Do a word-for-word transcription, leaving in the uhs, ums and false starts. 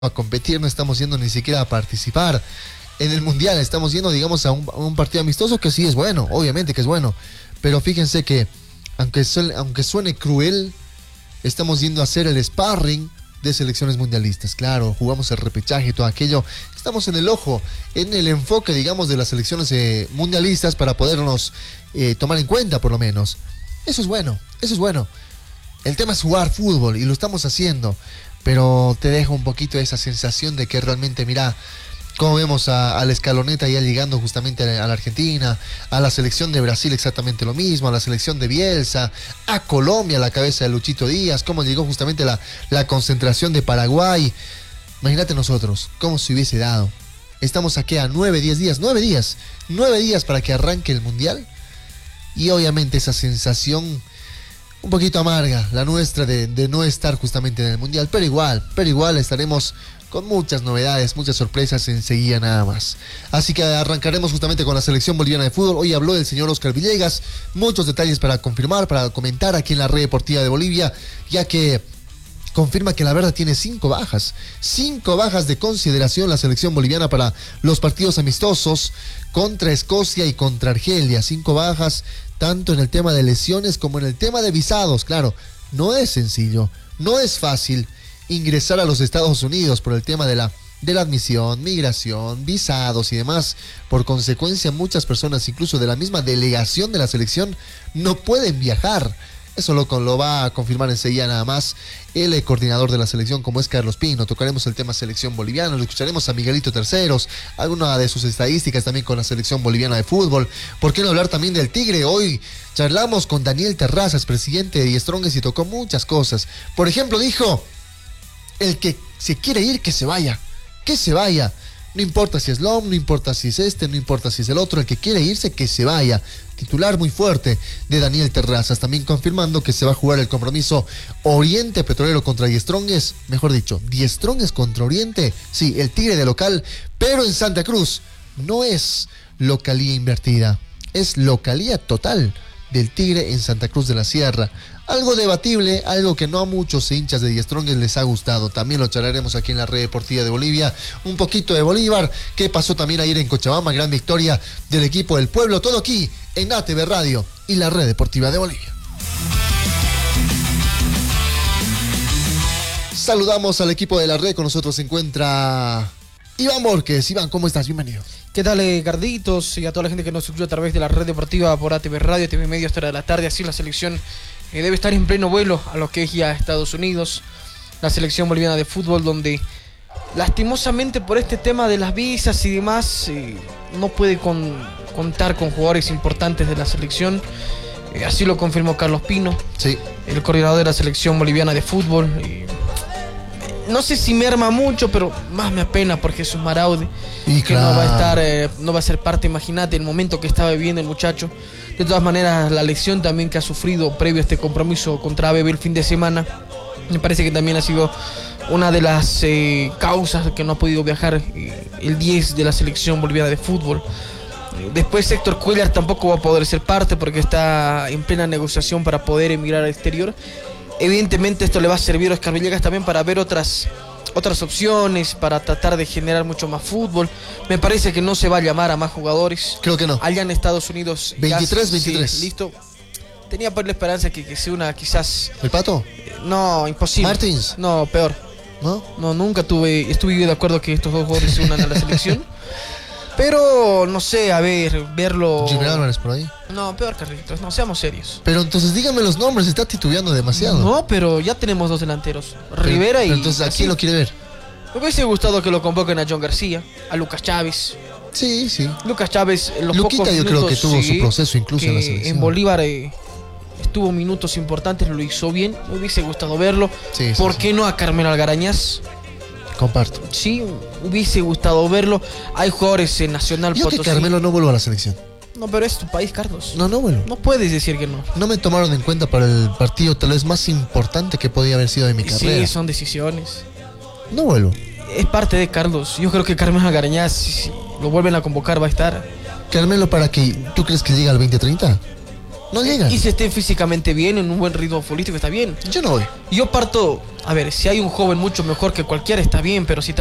a competir, no estamos yendo ni siquiera a participar en el mundial, estamos yendo, digamos, a un, a un partido amistoso que sí es bueno, obviamente que es bueno, pero fíjense que aunque suene, aunque suene cruel, estamos yendo a hacer el sparring de selecciones mundialistas. Claro, jugamos el repechaje y todo aquello, estamos en el ojo, en el enfoque, digamos, de las selecciones eh, mundialistas para podernos eh, tomar en cuenta, por lo menos. Eso es bueno, eso es bueno. El tema es jugar fútbol y lo estamos haciendo, pero te deja un poquito esa sensación de que realmente, mira, como vemos a, a la escaloneta ya llegando justamente a, a la Argentina, a la selección de Brasil exactamente lo mismo, a la selección de Bielsa, a Colombia a la cabeza de Luchito Díaz, cómo llegó justamente la, la concentración de Paraguay. Imagínate nosotros, cómo se hubiese dado. Estamos aquí a nueve, diez días, nueve días, nueve días para que arranque el Mundial. Y obviamente esa sensación un poquito amarga, la nuestra de, de no estar justamente en el Mundial, pero igual, pero igual estaremos con muchas novedades, muchas sorpresas enseguida nada más. Así que arrancaremos justamente con la selección boliviana de fútbol. Hoy habló el señor Oscar Villegas, muchos detalles para confirmar, para comentar aquí en la Red Deportiva de Bolivia, ya que confirma que la verdad tiene cinco bajas, cinco bajas de consideración la selección boliviana para los partidos amistosos contra Escocia y contra Argelia, cinco bajas tanto en el tema de lesiones como en el tema de visados. Claro, no es sencillo, no es fácil ingresar a los Estados Unidos por el tema de la, de la admisión, migración, visados y demás. Por consecuencia, muchas personas, incluso de la misma delegación de la selección, no pueden viajar. Eso lo, lo va a confirmar enseguida nada más el eh, coordinador de la selección, como es Carlos Pino. Tocaremos el tema selección boliviana, lo escucharemos a Miguelito Terceros, alguna de sus estadísticas también con la selección boliviana de fútbol. ¿Por qué no hablar también del Tigre? Hoy charlamos con Daniel Terrazas, presidente de Die Strongest, y tocó muchas cosas. Por ejemplo, dijo, el que se quiere ir, que se vaya, que se vaya. No importa si es Lom, no importa si es este, no importa si es el otro, el que quiere irse, que se vaya. Titular muy fuerte de Daniel Terrazas, también confirmando que se va a jugar el compromiso Oriente Petrolero contra Die Strongest, mejor dicho, Die Strongest contra Oriente, sí, el Tigre de local, pero en Santa Cruz. No es localía invertida, es localía total del Tigre en Santa Cruz de la Sierra. Algo debatible, algo que no a muchos hinchas de Die Strongest les ha gustado. También lo charlaremos aquí en la Red Deportiva de Bolivia. Un poquito de Bolívar, qué pasó también ayer en Cochabamba, gran victoria del equipo del pueblo. Todo aquí en A T V Radio y la Red Deportiva de Bolivia. Saludamos al equipo de la Red, con nosotros se encuentra Iván Borges. Iván, ¿cómo estás? Bienvenido. ¿Qué tal, eh, Carditos? Y a toda la gente que nos escuchó a través de la Red Deportiva por A T V Radio, T V Medio hasta de la tarde. Así la selección eh, debe estar en pleno vuelo a lo que es ya Estados Unidos. La selección boliviana de fútbol, donde lastimosamente por este tema de las visas y demás eh, no puede con, contar con jugadores importantes de la selección. Eh, así lo confirmó Carlos Pino, sí, el coordinador de la selección boliviana de fútbol. Eh, No sé si me arma mucho, pero más me apena por Jesús Maraude, y que claro, no va a estar, eh, no va a ser parte. Imagínate el momento que estaba viviendo el muchacho. De todas maneras, la lesión también que ha sufrido previo a este compromiso contra A B B el fin de semana, me parece que también ha sido una de las eh, causas que no ha podido viajar eh, el diez de la selección boliviana de fútbol. Después Héctor Cuellar tampoco va a poder ser parte porque está en plena negociación para poder emigrar al exterior. Evidentemente esto le va a servir a Oscar Villegas también para ver otras, otras opciones, para tratar de generar mucho más fútbol. Me parece que no se va a llamar a más jugadores. Creo que no. Allá en Estados Unidos. veintitrés, ya, veintitrés. Sí, listo. Tenía por la esperanza que, que sea una quizás... ¿El Pato? Eh, no, imposible. ¿Martins? No, peor. ¿No? No, nunca tuve, estuve de acuerdo que estos dos jugadores se unan a la selección. Pero, no sé, a ver, verlo... Jimmy Álvarez por ahí. No, peor, Carlitos, no, seamos serios. Pero entonces dígame los nombres, está titubeando demasiado. No, pero ya tenemos dos delanteros, Pero- Rivera pero y... entonces, ¿a quién lo quiere ver? Me hubiese gustado que lo convoquen a John García, a Lucas Chávez. Sí, sí. Lucas Chávez, en los Luquita pocos yo minutos, creo que tuvo sí, su proceso incluso que en la selección. en Bolívar eh, estuvo minutos importantes, lo hizo bien. Me hubiese gustado verlo. Sí, sí, ¿Por sí. qué no a Carmelo Algarañaz? Comparto. Sí, hubiese gustado verlo. Hay jugadores en Nacional Yo que Potosí. Carmelo no vuelvo a la selección. No, pero es tu país, Carlos. No, no vuelvo. No puedes decir que no. No me tomaron en cuenta para el partido tal vez más importante que podía haber sido de mi Sí, carrera. son decisiones. No vuelvo. Es parte de Carlos. Yo creo que Carmelo Algarañaz, si, si lo vuelven a convocar, va a estar. Carmelo, ¿para qué? ¿Tú crees que llega al veinte treinta? No llegan. Y si estén físicamente bien, en un buen ritmo futbolístico, está bien. Yo no voy. Yo parto, a ver, si hay un joven mucho mejor que cualquiera, está bien, pero si